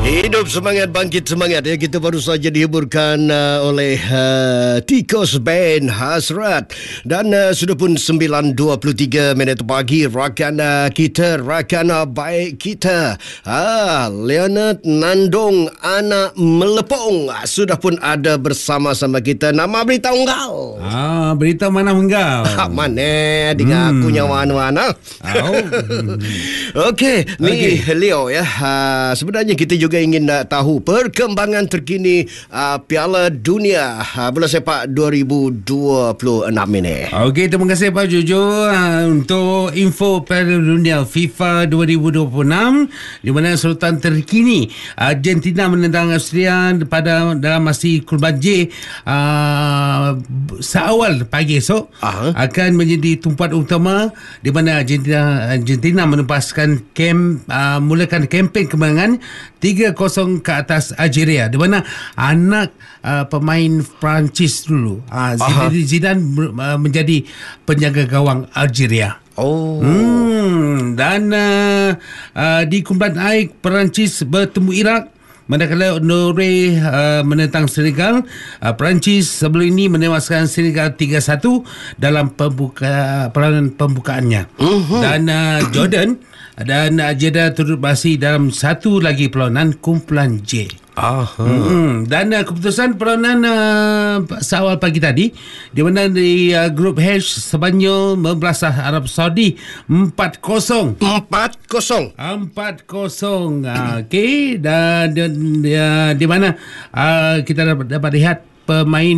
Hidup semangat, bangkit semangat ya. Kita baru saja dihiburkan oleh Tikus Band Hasrat. Dan sudah pun 9.23 minit pagi. Rakan kita, rakan baik kita, Leonard Nandong Anak Melepong sudah pun ada bersama-sama kita. Nama berita unggal. Berita mana unggal? Mana dengan aku nyawa-nyawa. Okey, ni Leo ya. Sebenarnya kita juga ingin tahu perkembangan terkini Piala Dunia bola sepak 2026 ini. Okey, terima kasih Pak Jojo untuk info Piala Dunia FIFA 2026 di mana sultan terkini Argentina menentang Austria dalam masih Kurban J seawal pagi esok akan menjadi tumpuan utama di mana Argentina menempaskan mulakan kempen kemenangan 3-0 ke atas Algeria di mana anak pemain Perancis dulu Zidane menjadi penjaga gawang Algeria. Dan di kumpulan A Perancis bertemu Iraq, manakala Norway menentang Senegal. Perancis sebelum ini menewaskan Senegal 3-1 dalam peranan pembukaannya. Dan Jordan dan Jeddah turut berhasil dalam satu lagi perlawanan kumpulan J. Dan keputusan perlawanan seawal pagi tadi di mana di grup H, Sepanyol membelasah Arab Saudi 4-0. Okey, dan di mana kita dapat lihat pemain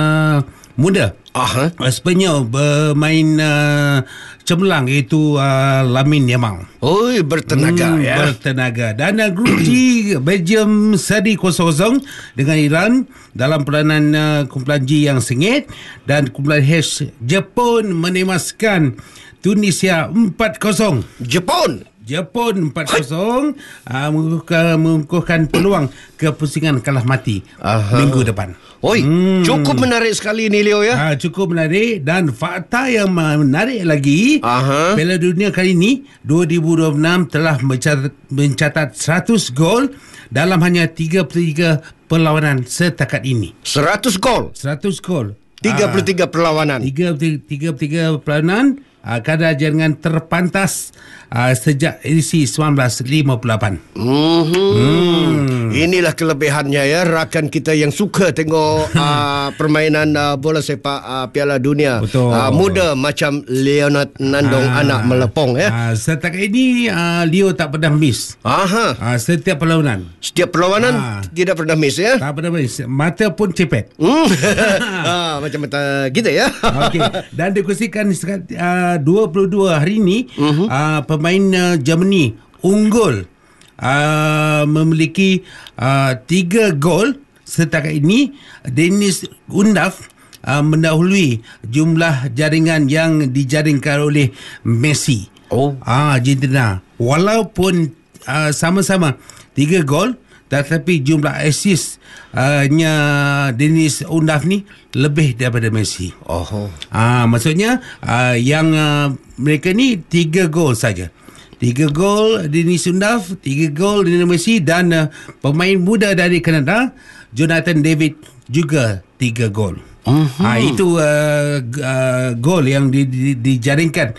muda Sepanyol bermain cemerlang iaitu Lamine Yamal. Bertenaga ya. Bertenaga. Dan grup G, Belgium seri 0-0 dengan Iran dalam peranan kumpulan G yang sengit. Dan kumpulan H, Jepun menewaskan Tunisia 4-0. Jepun 4-0 mengukuhkan peluang kepusingan kalah mati minggu depan. Cukup menarik sekali ni Leo ya. Cukup menarik. Dan fakta yang menarik lagi, Piala Dunia kali ini 2026 telah mencatat 100 gol dalam hanya 33 perlawanan setakat ini. 100 gol 33 perlawanan. 33 perlawanan. Kadar jaringan terpantas sejak edisi 1958. Inilah kelebihannya ya, rakan kita yang suka tengok permainan bola sepak Piala Dunia. Muda macam Leonard Nandong Anak Melepong ya. Setakat ini Leo tak pernah miss. Setiap perlawanan tidak pernah miss ya. Tak pernah miss. Mata pun cepet. Macam mata kita ya. Okey. Dan dikongsikan 22 hari ini pemain Germany unggul memiliki 3 gol setakat ini. Dennis Undav mendahului jumlah jaringan yang dijaringkan oleh Messi. Argentina walaupun sama-sama 3 gol, tetapi jumlah assist nya Dennis Undav ni lebih daripada Messi. Maksudnya yang mereka ni 3 gol saja. 3 gol Dennis Undav, 3 gol Lionel Messi, dan pemain muda dari Kanada Jonathan David juga 3 gol. Itu gol yang dijaringkan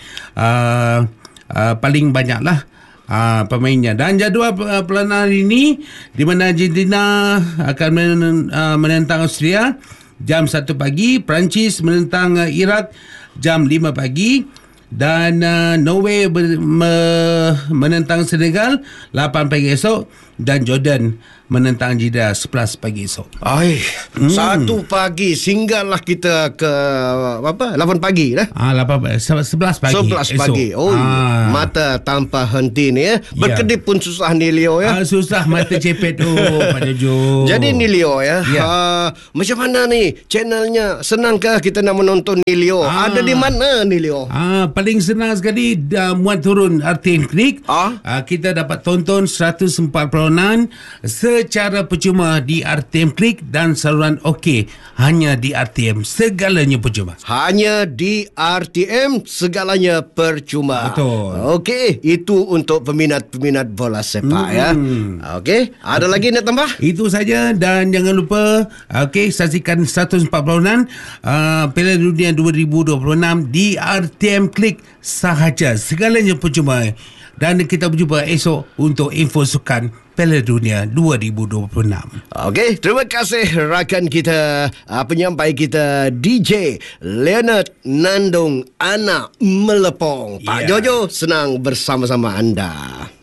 paling banyak lah pemainnya. Dan jadual perlawanan ini di mana Argentina akan menentang Austria jam 1 pagi, Perancis menentang Iraq jam 5 pagi, dan Norway menentang Senegal 8 pagi esok, dan Jordan menentang Jeddah 11 pagi esok. 1 pagi singgahlah kita ke 8 pagi lah. 11 pagi. 11 pagi. Mata tanpa henti ni ya. Berkedip pun susah ni Leo ya. Susah mata cepet tu Pak Jojo. Jadi ni Leo ya. Macam mana ni channelnya? Senangkah kita nak menonton ni Leo? Ada di mana ni Leo? Paling senang sekali, muat turun RTM Klik. Kita dapat tonton 104 perlawanan secara percuma di RTM Klik dan saluran OK. Hanya di RTM, segalanya percuma. Hanya di RTM, segalanya percuma. Betul. Okey, itu untuk peminat-peminat bola sepak ya. Okey, ada lagi nak tambah? Itu saja, dan jangan lupa saksikan 140-an Piala Dunia 2026 di RTM Klik sahaja. Segalanya percuma. Dan kita berjumpa esok untuk info sukan Piala Dunia 2026. Okey, terima kasih rakan kita, penyampai kita DJ Leonard Nandung Anak Melepong. Pak Jojo, senang bersama-sama anda.